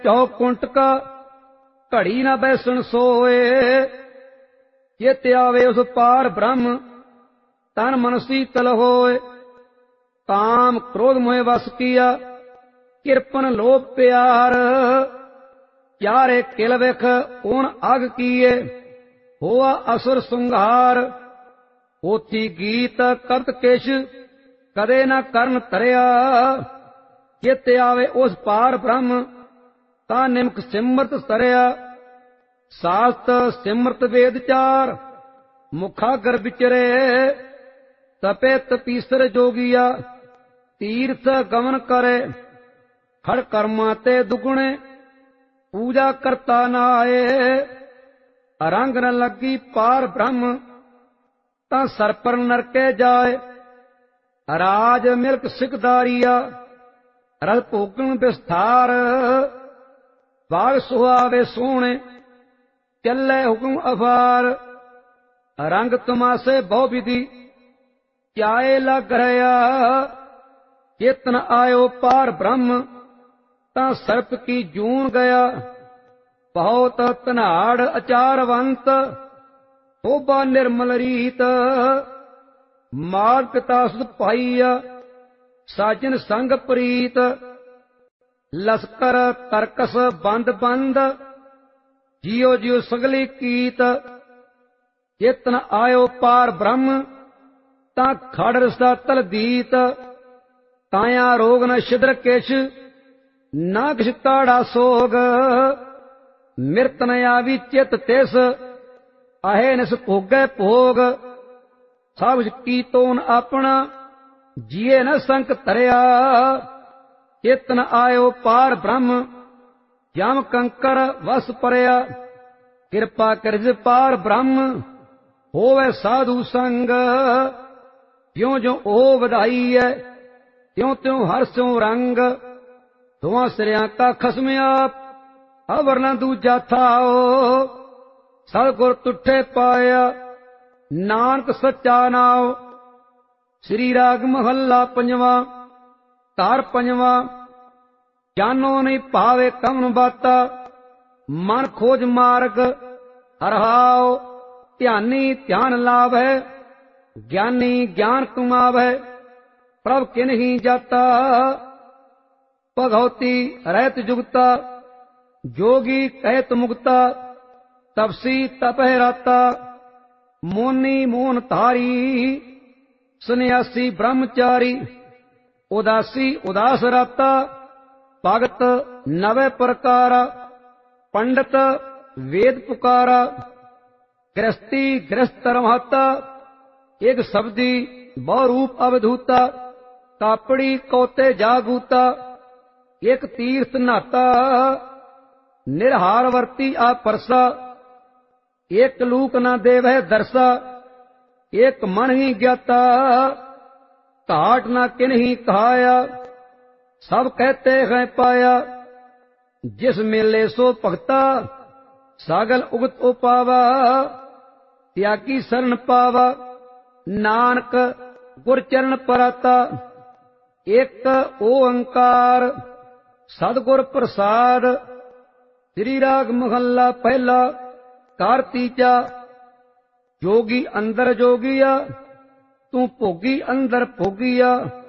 चौकुंटका घड़ी न बैसन सोए। चित आवे उस पार ब्रह्म तन मन शीतल होए। काम क्रोध मोह वस किया किरपन लोभ प्यार। चारे किल विख ऊण अग किए होआ असुर संघार। पोथी गीत करत किश कदे न करन तरिया। चित आवे उस पार ब्रह्म ता निमक सिमरत सरिया। सास्त सिमरत वेद चार मुखागर विचरे। तपे तपीसर जोगिया तीर्थ गमन करे। खड़ कर्मा ते दुगुणे पूजा करता नाए। रंग न लगी पार ब्रह्म ता सर पर नरके जाए। राज मिल्क सिकदारिया रस भोगन विस्तार। बाग सुहावे सोहणे चले हुक्म अफार। रंग तमाशे बहु विधि चाए लग रहा। चेतन आयो पार ब्रह्म ता सर्प की जून गया। बहुत तनाड़ अचारवंत शोभा निर्मल रीत। मार पिता सुत पाइया साजन संग प्रीत। लश्कर तरकस बंद बंद जियो जियो सगली कीत। चेतन आयो पार ब्रह्म ता खड़ रसा तलदीत। काया रोग न छिद्र किश ना किश ताड़ा सोग। मिरत न आवी चित तिस आहे निस भोगै भोग। सब की तोन अपना जिये न संक तरिया। चेतन आयो पार ब्रह्म जम कंकर वस परया। कृपा करज पार ब्रह्म होवे साधु संग। ज्यों ज्यों ओ वधाई है त्यों त्यों हर स्यों रंग। दोवां सिरियां का खसम आप अवर न दूजा थाओ। सतगुर तुठे पाया नानक सच्चा नाओ। श्री राग महला पंजवा तार पंजवा। जानो नहीं पावे कमन बाता मन खोज मार्ग। हरहाओ ध्यानी ध्यान लाभ है ज्ञानी ज्ञान कमावै। प्रभ किन्ही जाता भगवती रहत जुगता। जोगी कहत मुक्ता तपसी तपह राता। मोनी मोहन धारी सन्यासी ब्रह्मचारी। उदासी उदास राता भगत नवे प्रकारा। पंडित वेद पुकारा गृहस्थी गृहस्थ रमाता। एक शब्दी बहुरूप अवधूता। कापड़ी कौते जागूता एक तीर्थ नाता। निरहारवर्ती आ परसा एक लूक न देवह दरसा। एक मन ही ज्ञाता घाट न किन्ही कहाया। सब कहते हैं पाया जिस मेले सो भगता। सागल उगत उपावा त्यागी शरण पावा। नानक गुरचरण पराता एक ओंकार सतगुर प्रसाद। श्री राग महला पहला कार तीजा। जोगी अंदर जोगिया तू भोगी अंदर भोगिया।